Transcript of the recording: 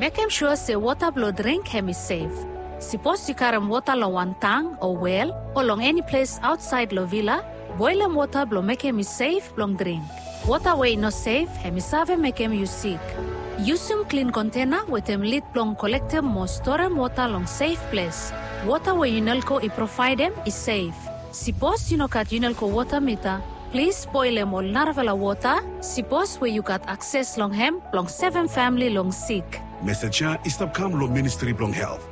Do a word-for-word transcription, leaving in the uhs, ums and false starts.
Make him sure say water blow drink him is safe. Suppose you carry water long one tank or well or long any place outside lo villa, boiling water blow make him is safe long drink. Water way not safe, him is save make him you sick. Use some clean container with him lid long collect him more store him water long safe place. Water where you nalco I provide them is safe. Suppose you no cut you nalco water meter, please boil him all narvala water. Suppose where you got access long him long seven family long sick. Message is stop come lo Ministry of Health.